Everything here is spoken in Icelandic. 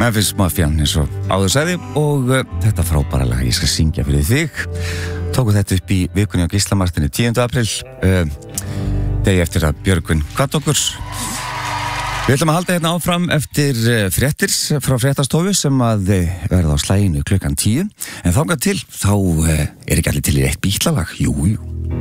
Memphis Mafian eins og áður sagði og þetta frábæra lag ég skal syngja fyrir þig tóku þetta upp í vikunni á Gíslamartinni 10. apríl degi eftir að Björgvin kvatt okkur Við ætlum að halda hérna áfram eftir fréttir frá fréttastofu sem að verða á slaginu klukkan 10 en þangað til þá ekki allir til í eitt bítlalag, jú